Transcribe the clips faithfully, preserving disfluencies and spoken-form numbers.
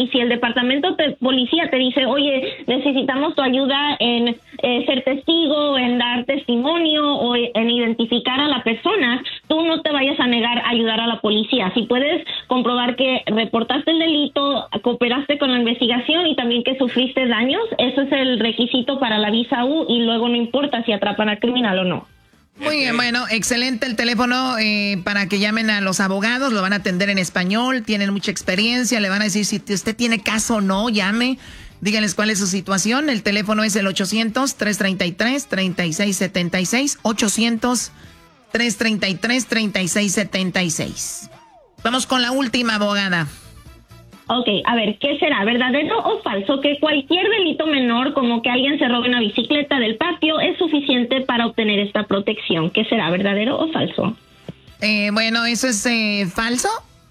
y si el departamento de policía te dice, oye, necesitamos tu ayuda en eh, ser testigo, en dar testimonio o en identificar a la persona, tú no te vayas a negar a ayudar a la policía. Si puedes comprobar que reportaste el delito, cooperaste con la investigación y también que sufriste daños, eso es el requisito para la visa U y luego no importa si atrapan al criminal o no. Muy bien, bueno, excelente el teléfono eh, para que llamen a los abogados, lo van a atender en español, tienen mucha experiencia, le van a decir si usted tiene caso o no, llame, díganles cuál es su situación, el teléfono es el ochocientos, trescientos treinta y tres, treinta y seis setenta y seis, ochocientos, trescientos treinta y tres, treinta y seis setenta y seis. Vamos con la última, abogada. Ok, a ver, ¿qué será? ¿Verdadero o falso? Que cualquier delito menor, como que alguien se robe una bicicleta del patio, es suficiente para obtener esta protección. ¿Qué será? ¿Verdadero o falso? Eh, bueno, ¿eso es eh, falso?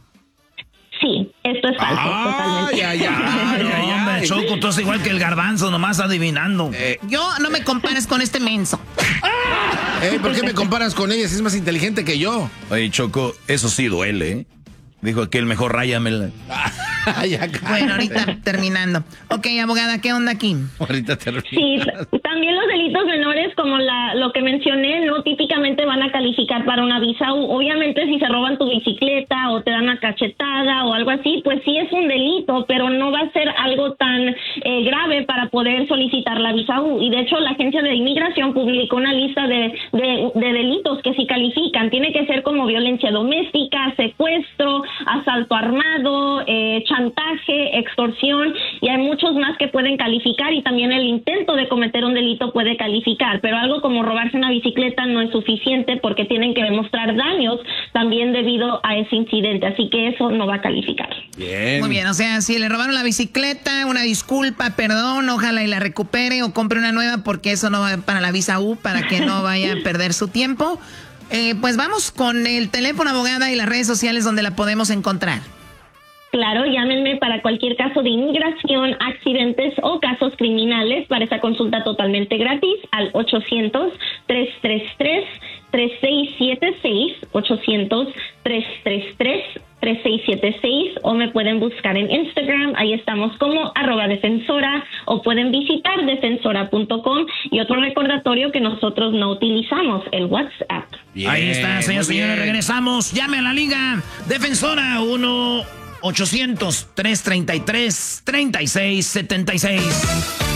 Sí, esto es falso, ah, totalmente. Ya, ya, no, ya, ya, hombre, Choco, tú eres igual que el garbanzo, nomás adivinando. Eh, Yo no me compares con este menso. Eh, ¿por qué me comparas con ella si es más inteligente que yo? Oye, Choco, eso sí duele, ¿eh? Dijo aquel, mejor ráyamela. Ya, bueno, ahorita terminando. Ok, abogada, ¿qué onda aquí? Ahorita termino. Sí, también los delitos menores, como la, lo que mencioné, no típicamente van a calificar para una visa U. Obviamente, si se roban tu bicicleta o te dan una cachetada o algo así, pues sí es un delito, pero no va a ser algo tan eh, grave para poder solicitar la visa U. Y de hecho, la Agencia de Inmigración publicó una lista de, de, de delitos que sí califican. Tiene que ser como violencia doméstica, secuestro, asalto armado, eh, chantaje, extorsión, y hay muchos más que pueden calificar, y también el intento de cometer un delito puede calificar, pero algo como robarse una bicicleta no es suficiente porque tienen que demostrar daños también debido a ese incidente, así que eso no va a calificar. Bien. Muy bien, o sea, si le robaron la bicicleta, una disculpa, perdón, ojalá y la recupere o compre una nueva porque eso no va para la visa U, para que no vaya a perder su tiempo. Eh, pues vamos con el teléfono, abogada, y las redes sociales donde la podemos encontrar. Claro, llámenme para cualquier caso de inmigración, accidentes o casos criminales para esa consulta totalmente gratis al ochocientos, trescientos treinta y tres, treinta y seis setenta y seis, ochocientos, trescientos treinta y tres, treinta y seis setenta y seis, o me pueden buscar en Instagram, ahí estamos como arroba defensora, o pueden visitar defensora punto com, y otro recordatorio que nosotros no utilizamos, el WhatsApp. Bien, ahí está, señor, señores, regresamos. Llame a la Liga Defensora uno ochocientos, trescientos treinta y tres, treinta y seis setenta y seis.